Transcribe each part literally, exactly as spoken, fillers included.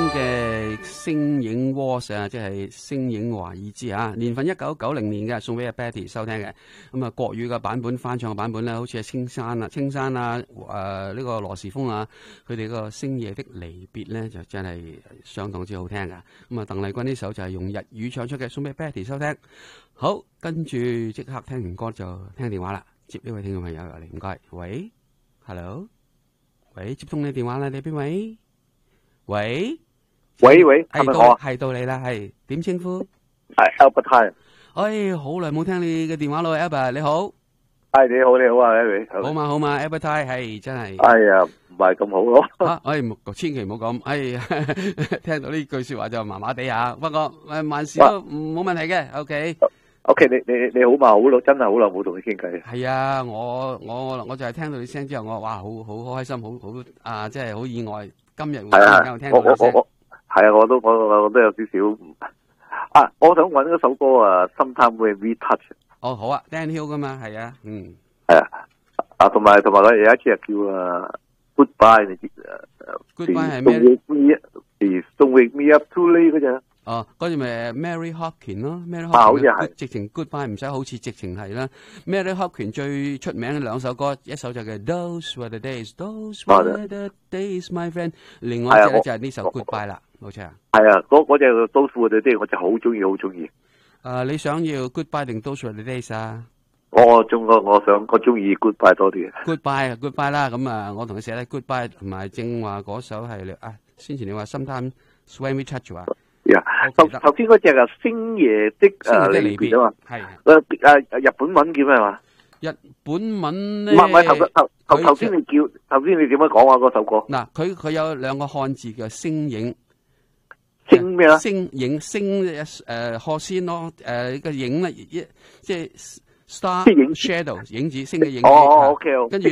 嘅星影 Wars 啊，即係星影華爾茲啊，年份一九九零年嘅，送俾阿 Betty 收聽嘅。咁啊，國語嘅版本翻唱嘅版本咧，好似係青山啊、青山啊、誒、呃、呢、這個羅時豐啊，佢哋個星夜的離別咧，就真係相當之好聽噶。咁啊，鄧麗君呢首就係用日語唱出嘅，送俾 Betty 收聽。好，跟住即刻聽完歌就聽電話啦，接呢位聽眾朋友入嚟，唔該。喂 ，Hello， 喂，接通你電話啦，你邊位？喂喂喂， 係到係到你啦，係點稱呼？ 係 Albert。 哎，好耐冇聽你嘅電話咯 ，Albert 你好。 係你好，你好啊 ，Albert。 好嘛好嘛 ，Albert 係真係。 哎呀，唔係咁好咯。 啊，哎，千祈唔好咁。哎呀，聽到呢句說話就麻麻地啊。不過誒，萬事都冇問題嘅。OK。 OK，你你你好嘛，好耐真係好耐冇同你傾偈。 係啊，我我我就係聽到你聲之後，我哇，好好好開心，好好啊，即係好意外。今日會啱聽到你聲， 係啊，我都我我都有少少啊，我想揾嗰首歌啊 ，Sometimes When We Touch。哦， 好啊 ，Dan Hill 噶嘛，係啊，嗯， 係啊，啊，同埋同埋咧有一次係叫啊 Goodbye， 你知啊 ？Goodbye 係咩？ 係 Don't Wake Me Up Too Late 嗰隻。 哦，嗰隻咪 Mary Hopkin 咯 ，Mary Hopkin 啊，好似係直情 Goodbye 唔使好似直情係啦。Mary Hopkin 最出名嘅兩首歌，一首就叫 Those Were the Days，Those Were the Days，My Friend。另外一隻咧就係呢首 Goodbye 啦，冇錯。 係啊，嗰嗰隻 Those Were the Days 我就好中意，好中意。 誒，你想要 Goodbye 定 Those Were the Days 啊？ 我中我我想我中意 Goodbye 多啲。 Goodbye 啊 ，Goodbye 啦，咁啊，我同佢寫咧 Goodbye， 同埋正話嗰首係啊，先前你話 Sometimes When We Touch 啊。 頭頭先嗰隻啊，星夜的誒離別啊嘛，係誒誒日本文叫咩話？ 日本文咧， 唔係唔係頭頭頭頭先你叫頭先你點樣講話嗰首歌？ 嗱，佢佢有兩個漢字嘅星影， 星咩啊？ 星影星誒賀仙咯，誒個影咧一即係 star shadow 影子星嘅影子。 哦 ，OK， 跟住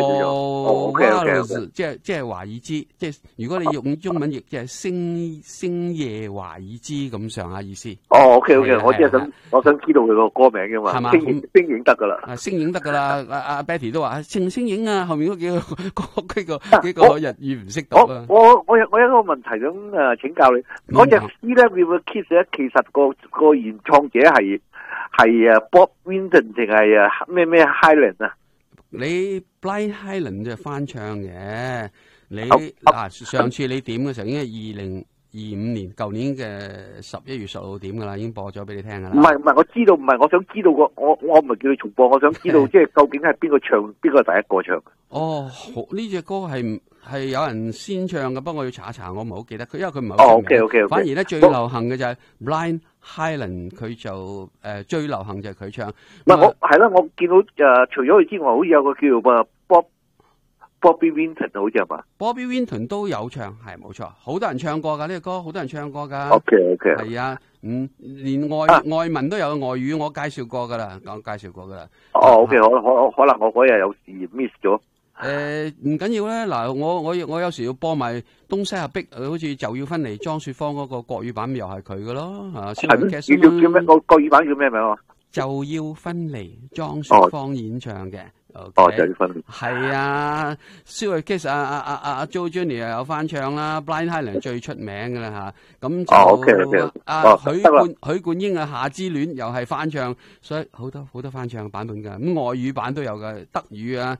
Novels 即係即係華爾茲，即係如果你用中文譯，即係星星夜華爾茲咁上下意思。 哦，OK，OK，我即係想我想知道佢個歌名嘅嘛。係嘛？星星影得噶啦。 啊，星影得噶啦。阿阿 Betty 都話星星影啊，後面嗰幾個嗰幾個幾個日語唔識讀啊。 我我我有我有一個問題想誒請教你，嗰隻詩咧 We Will Kiss 咧，其實個個原創者係。係啊 ，Bob Winton 定係啊咩咩 Hyland 啊？ 你 Blind Hyland 就翻唱嘅，你嗱上次你點嘅時候已經係二零二五年，舊年嘅十一月十號點噶啦，已經播咗俾你聽噶啦。 唔係唔係，我知道唔係，我想知道個我我唔係叫你重播，我想知道即係究竟係邊個唱，邊個第一個唱？ 哦，呢隻歌係係有人先唱嘅，不過我要查一查，我唔係好記得佢，因為佢唔係好出名。 哦，OK OK OK。 反而咧最流行嘅就係 Blind Hyland， 佢就誒、呃、最流行就係佢唱。 唔係我係啦，我見到誒、呃、除咗佢之外，好似有個叫做 Bob Bobby Winton 好似係嘛 ？Bobby Winton 都有唱，係冇錯，好多人唱過噶呢、這個歌，好多人唱過噶。 OK OK。 係啊，嗯，連外、啊、外文都有外語，我介紹過噶啦，我介紹過噶啦。 哦 OK，可可可能我嗰日有事 miss 咗。 誒，唔緊要咧，嗱，我我我有時要播埋東西合璧，好似就要分離，莊雪芳嗰個國語版又係佢噶咯，啊， 係咩？叫叫咩？個國語版叫咩名啊？ 就要分離，莊雪芳演唱嘅。 哦，哦，就要分離。 係啊 Super Kiss 啊啊啊啊 Joe Junior 又有翻唱啦 ，Blind Hyland 最出名噶啦吓，咁就、 哦 okay, okay. 啊許冠許冠英啊夏之戀又係翻唱，所以好多好多翻唱版本噶，咁外語版都有噶，德語啊